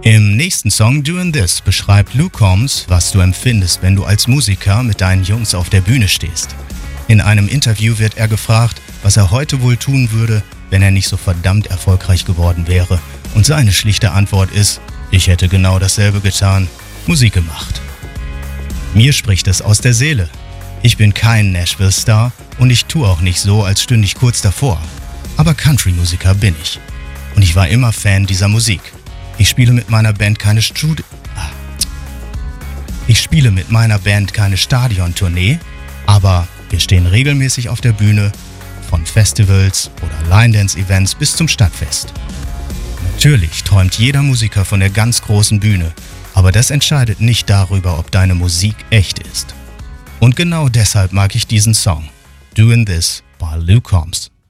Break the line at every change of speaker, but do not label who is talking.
Im nächsten Song Doing This beschreibt Luke Combs, was du empfindest, wenn du als Musiker mit deinen Jungs auf der Bühne stehst. In einem Interview wird er gefragt, was er heute wohl tun würde, wenn er nicht so verdammt erfolgreich geworden wäre. Und seine schlichte Antwort ist: Ich hätte genau dasselbe getan, Musik gemacht. Mir spricht es aus der Seele. Ich bin kein Nashville-Star und ich tue auch nicht so, als stünde ich kurz davor. Aber Country-Musiker bin ich. Und ich war immer Fan dieser Musik. Ich spiele mit meiner Band keine Stadiontournee, aber wir stehen regelmäßig auf der Bühne, von Festivals oder Line-Dance-Events bis zum Stadtfest. Natürlich träumt jeder Musiker von der ganz großen Bühne, aber das entscheidet nicht darüber, ob deine Musik echt ist. Und genau deshalb mag ich diesen Song, Doing This by Luke Combs.